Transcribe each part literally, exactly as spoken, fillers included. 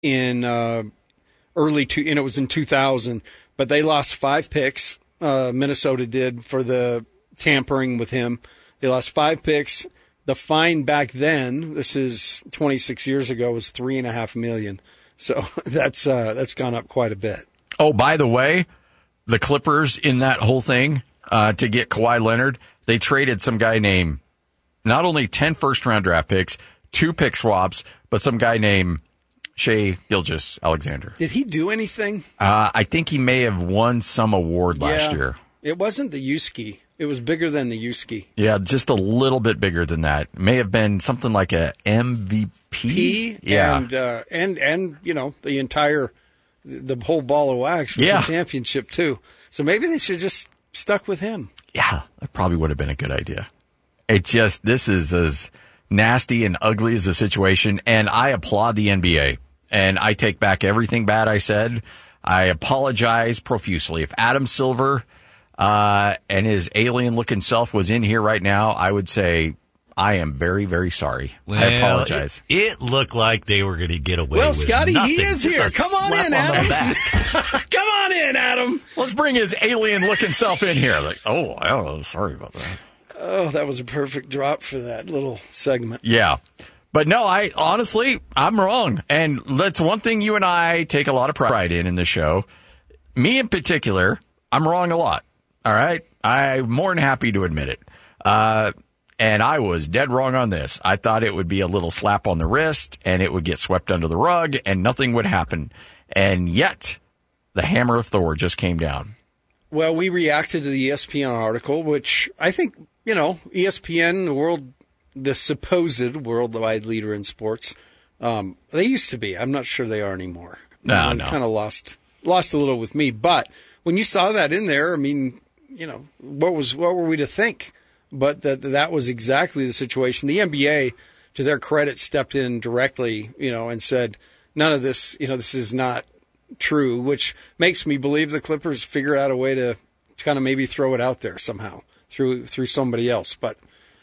in uh, early two, and it was in two thousand, but they lost five picks. Uh, Minnesota did for the tampering with him. They lost five picks. The fine back then, this is twenty-six years ago, was three and a half million. So that's uh, that's gone up quite a bit. Oh, by the way, the Clippers in that whole thing uh, to get Kawhi Leonard, they traded some guy named not only ten first-round draft picks, two pick swaps, but some guy named Shai Gilgeous-Alexander. Did he do anything? Uh, I think he may have won some award last yeah. year. It wasn't the Yuski. It was bigger than the Yuski. Yeah, just a little bit bigger than that. May have been something like a M V P. P yeah, and uh, and and you know the entire the whole ball of wax for yeah. the championship too. So maybe they should have just stuck with him. Yeah, that probably would have been a good idea. It just this is as nasty and ugly as a situation, and I applaud the N B A, and I take back everything bad I said. I apologize profusely. If Adam Silver uh, and his alien-looking self was in here right now, I would say I am very, very sorry. Well, I apologize. It, it looked like they were going to get away well, with Scotty, nothing. he is Just here. a Come on slap in, on the Adam. back. Come on in, Adam. Let's bring his alien-looking self in here. Like, oh, oh, sorry about that. Oh, that was a perfect drop for that little segment. Yeah. But no, I honestly, I'm wrong. And that's one thing you and I take a lot of pride in in this show. Me in particular, I'm wrong a lot. All right? I'm more than happy to admit it. Uh, and I was dead wrong on this. I thought it would be a little slap on the wrist and it would get swept under the rug and nothing would happen. And yet, the hammer of Thor just came down. Well, we reacted to the E S P N article, which I think, you know, E S P N, the world, the supposed worldwide leader in sports, um, they used to be. I'm not sure they are anymore. No, you know, no. Kind of lost, lost a little with me. But when you saw that in there, I mean, you know, what was, what were we to think? But that that was exactly the situation. The N B A, to their credit, stepped in directly, you know, and said, none of this, you know, this is not true, which makes me believe the Clippers figured out a way to, to kind of maybe throw it out there somehow through through somebody else. But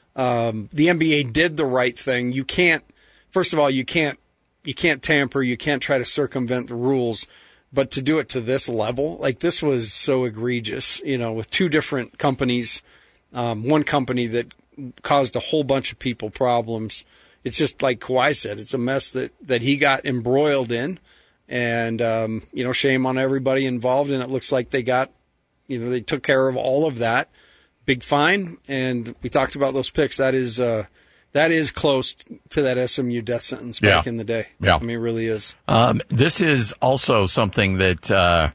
um, the N B A did the right thing. You can't, first of all, you can't you can't tamper, you can't try to circumvent the rules, but to do it to this level, like this was so egregious, you know, with two different companies, um, one company that caused a whole bunch of people problems. It's just like Kawhi said, it's a mess that, that he got embroiled in. And, um, you know, shame on everybody involved. And it looks like they got, you know, they took care of all of that. Big fine. And we talked about those picks. That is, uh, that is close to that S M U death sentence back Yeah. in the day. Yeah. I mean, it really is. Um, this is also something that uh,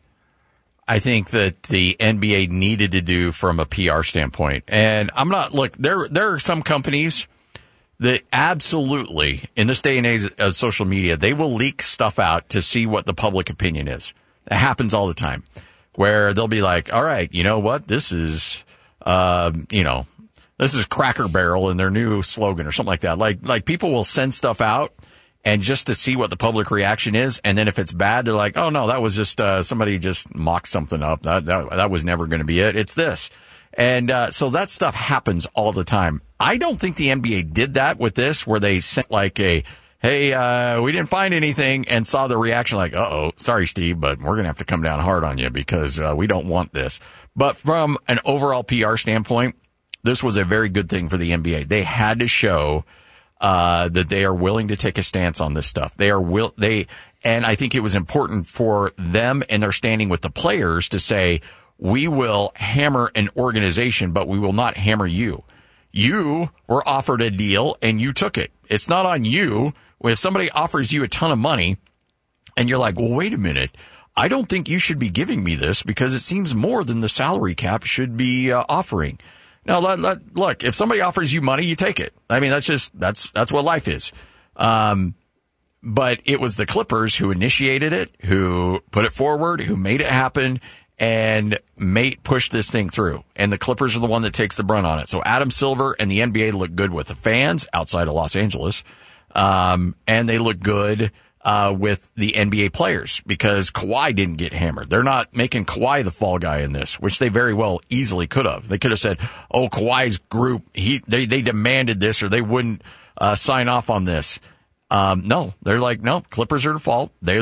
I think that the N B A needed to do from a P R standpoint. And I'm not, look, there, there are some companies that absolutely, in this day and age of social media, they will leak stuff out to see what the public opinion is. It happens all the time, where they'll be like, all right, you know what, this is, uh, you know, this is Cracker Barrel and their new slogan or something like that. Like, like people will send stuff out and just to see what the public reaction is. And then if it's bad, they're like, oh no, that was just, uh, somebody just mocked something up. That, that, that was never going to be it. It's this. And uh, so that stuff happens all the time. I don't think the N B A did that with this, where they sent like a, hey, uh, we didn't find anything, and saw the reaction like, uh-oh, sorry, Steve, but we're going to have to come down hard on you because uh, we don't want this. But from an overall P R standpoint, this was a very good thing for the N B A. They had to show uh, that they are willing to take a stance on this stuff. They are will they, and I think it was important for them and their standing with the players to say, we will hammer an organization, but we will not hammer you. You were offered a deal and you took it. It's not on you. If somebody offers you a ton of money and you're like, well, wait a minute, I don't think you should be giving me this because it seems more than the salary cap should be uh, offering. Now, let, let, look, if somebody offers you money, you take it. I mean, that's just, that's, that's what life is. Um, but it was the Clippers who initiated it, who put it forward, who made it happen, and made, pushed this thing through. And the Clippers are the one that takes the brunt on it. So Adam Silver and the N B A look good with the fans outside of Los Angeles. Um, and they look good, uh, with the N B A players because Kawhi didn't get hammered. They're not making Kawhi the fall guy in this, which they very well easily could have. They could have said, oh, Kawhi's group, he, they, they demanded this or they wouldn't, uh, sign off on this. Um, no, they're like, no, Clippers are the fault. They're